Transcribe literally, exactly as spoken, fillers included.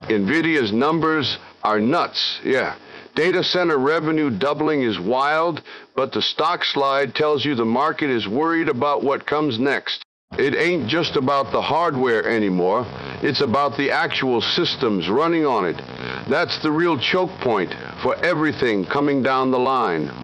NVIDIA's numbers are nuts, yeah. Data center revenue doubling is wild, but the stock slide tells you the market is worried about what comes next. It ain't just about the hardware anymore. It's about the actual systems running on it. That's the real choke point for everything coming down the line.